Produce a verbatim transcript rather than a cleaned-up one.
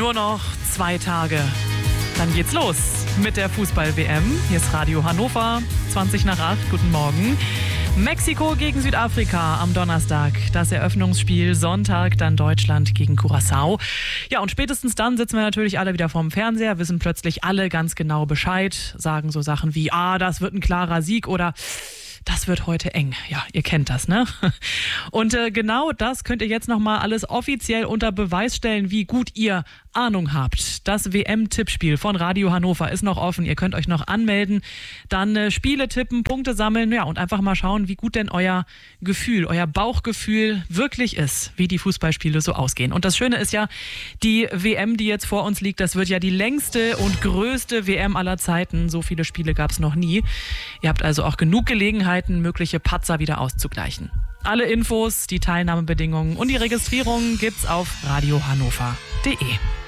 Nur noch zwei Tage. Dann geht's los mit der Fußball-W M. Hier ist Radio Hannover, zwanzig nach acht. Guten Morgen. Mexiko gegen Südafrika am Donnerstag. Das Eröffnungsspiel. Sonntag dann Deutschland gegen Curaçao. Ja, und spätestens dann sitzen wir natürlich alle wieder vorm Fernseher, wissen plötzlich alle ganz genau Bescheid, sagen so Sachen wie, ah, das wird ein klarer Sieg oder das wird heute eng. Ja, ihr kennt das, ne? Und äh, genau das könnt ihr jetzt nochmal alles offiziell unter Beweis stellen, wie gut ihr Ahnung habt. Das W M-Tippspiel von Radio Hannover ist noch offen. Ihr könnt euch noch anmelden, dann äh, Spiele tippen, Punkte sammeln, ja, und einfach mal schauen, wie gut denn euer Gefühl, euer Bauchgefühl wirklich ist, wie die Fußballspiele so ausgehen. Und das Schöne ist ja, die W M, die jetzt vor uns liegt, das wird ja die längste und größte W M aller Zeiten. So viele Spiele gab es noch nie. Ihr habt also auch genug Gelegenheit, mögliche Patzer wieder auszugleichen. Alle Infos, die Teilnahmebedingungen und die Registrierung gibt's auf radiohannover punkt de.